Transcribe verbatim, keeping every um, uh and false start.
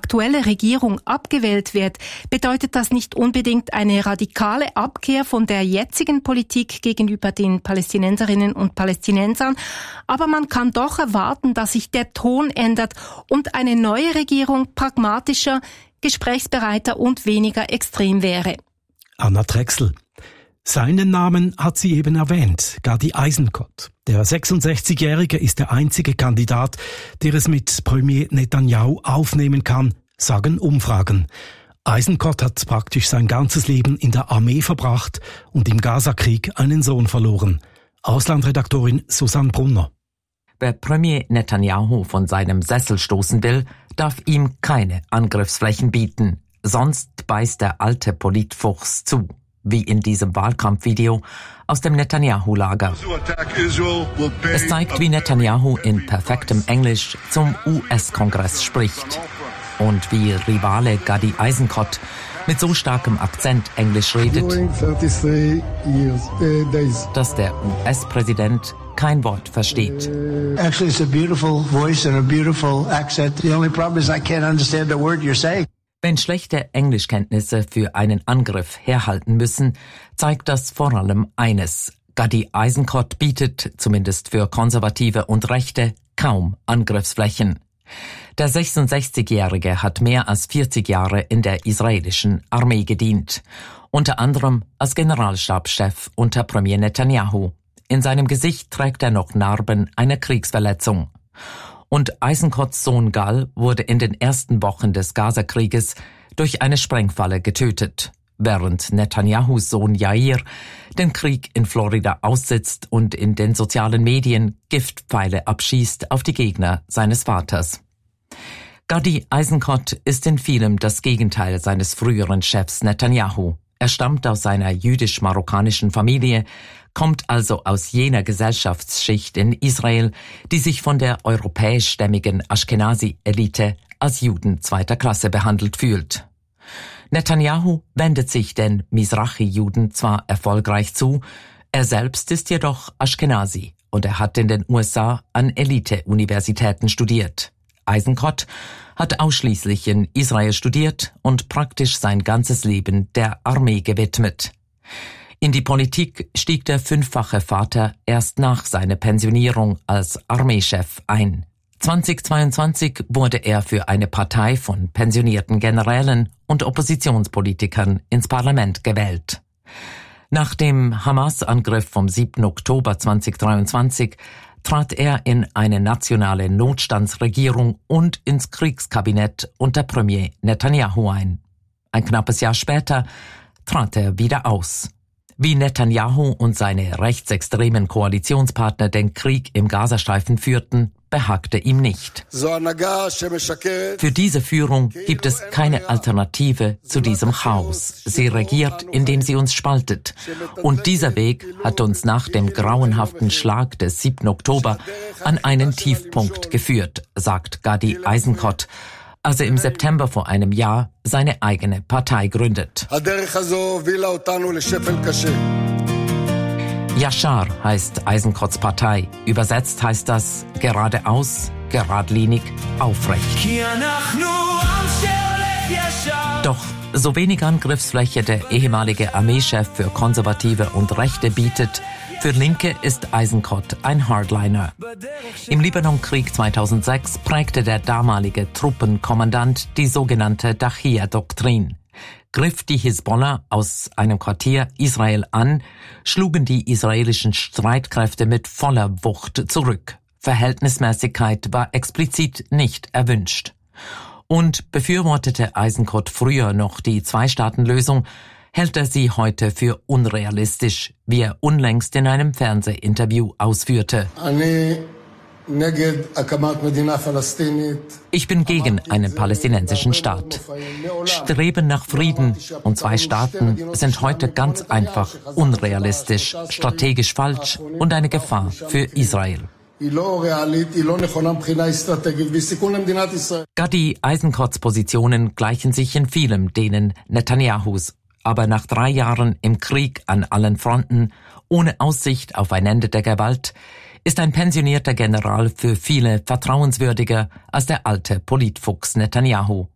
aktuelle Regierung abgewählt wird, bedeutet das nicht unbedingt eine radikale Abkehr von der jetzigen Politik gegenüber den Palästinenserinnen und Palästinensern, aber man kann doch erwarten, dass sich der Ton ändert und eine neue Regierung pragmatischer, gesprächsbereiter und weniger extrem wäre. Anna Drechsel. Seinen Namen hat sie eben erwähnt, Gadi Eisenkot. Der sechsundsechzigjährige ist der einzige Kandidat, der es mit Premier Netanyahu aufnehmen kann, sagen Umfragen. Eisenkot hat praktisch sein ganzes Leben in der Armee verbracht und im Gazakrieg einen Sohn verloren. Auslandredaktorin Susanne Brunner. Wer Premier Netanyahu von seinem Sessel stoßen will, darf ihm keine Angriffsflächen bieten. Sonst beißt der alte Politfuchs zu, wie in diesem Wahlkampfvideo aus dem Netanyahu-Lager. Es zeigt, wie Netanyahu in perfektem Englisch zum U S-Kongress spricht und wie Rivale Gadi Eisenkot mit so starkem Akzent Englisch redet, dass der U S-Präsident kein Wort versteht. Actually, it's a beautiful voice and a beautiful accent. The only problem is I can't understand a word you're saying. Wenn schlechte Englischkenntnisse für einen Angriff herhalten müssen, zeigt das vor allem eines. Gadi Eisenkot bietet, zumindest für Konservative und Rechte, kaum Angriffsflächen. Der sechsundsechzigjährige hat mehr als vierzig Jahre in der israelischen Armee gedient. Unter anderem als Generalstabschef unter Premier Netanyahu. In seinem Gesicht trägt er noch Narben einer Kriegsverletzung. Und Eisenkots Sohn Gal wurde in den ersten Wochen des Gazakrieges durch eine Sprengfalle getötet, während Netanyahus Sohn Yair den Krieg in Florida aussitzt und in den sozialen Medien Giftpfeile abschießt auf die Gegner seines Vaters. Gadi Eisenkot ist in vielem das Gegenteil seines früheren Chefs Netanyahu. Er stammt aus einer jüdisch-marokkanischen Familie, kommt also aus jener Gesellschaftsschicht in Israel, die sich von der europäischstämmigen Ashkenazi-Elite als Juden zweiter Klasse behandelt fühlt. Netanyahu wendet sich den Mizrachi-Juden zwar erfolgreich zu, er selbst ist jedoch Ashkenazi und er hat in den U S A an Elite-Universitäten studiert. Eisenkot hat ausschließlich in Israel studiert und praktisch sein ganzes Leben der Armee gewidmet. In die Politik stieg der fünffache Vater erst nach seiner Pensionierung als Armeechef ein. zweitausendzweiundzwanzig wurde er für eine Partei von pensionierten Generälen und Oppositionspolitikern ins Parlament gewählt. Nach dem Hamas-Angriff vom siebten Oktober zweitausenddreiundzwanzig trat er in eine nationale Notstandsregierung und ins Kriegskabinett unter Premier Netanyahu ein. Ein knappes Jahr später trat er wieder aus. Wie Netanyahu und seine rechtsextremen Koalitionspartner den Krieg im Gazastreifen führten, behagte ihm nicht. Für diese Führung gibt es keine Alternative zu diesem Chaos. Sie regiert, indem sie uns spaltet. Und dieser Weg hat uns nach dem grauenhaften Schlag des siebten Oktober an einen Tiefpunkt geführt, sagt Gadi Eisenkot, als er im September vor einem Jahr seine eigene Partei gründet. Yashar heißt Eisenkots Partei. Übersetzt heißt das geradeaus, geradlinig, aufrecht. Doch so wenig Angriffsfläche der ehemalige Armeechef für Konservative und Rechte bietet, für Linke ist Eisenkot ein Hardliner. Im Libanonkrieg zweitausendsechs prägte der damalige Truppenkommandant die sogenannte Dachia-Doktrin. Griff die Hisbollah aus einem Quartier Israel an, schlugen die israelischen Streitkräfte mit voller Wucht zurück. Verhältnismäßigkeit war explizit nicht erwünscht. Und befürwortete Eisenkot früher noch die Zwei-Staaten-Lösung, hält er sie heute für unrealistisch, wie er unlängst in einem Fernsehinterview ausführte. Ich bin gegen einen palästinensischen Staat. Streben nach Frieden und zwei Staaten sind heute ganz einfach unrealistisch, strategisch falsch und eine Gefahr für Israel. Gadi Eisenkots Positionen gleichen sich in vielem denen Netanyahus. Aber nach drei Jahren im Krieg an allen Fronten, ohne Aussicht auf ein Ende der Gewalt, ist ein pensionierter General für viele vertrauenswürdiger als der alte Politfuchs Netanyahu.